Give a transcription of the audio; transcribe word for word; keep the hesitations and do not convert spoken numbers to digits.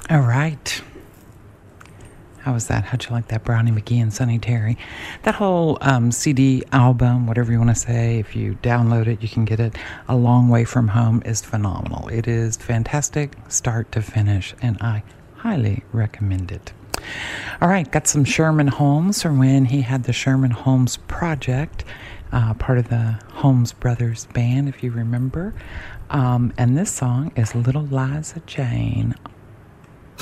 All right. How was that? How'd you like that? Brownie McGee and Sonny Terry. That whole um, C D album, whatever you want to say, if you download it, you can get it. A Long Way From Home is phenomenal. It is fantastic, start to finish, and I highly recommend it. All right, got some Sherman Holmes from when he had the Sherman Holmes Project, uh, part of the Holmes Brothers band, if you remember. Um, and this song is Little Liza Jane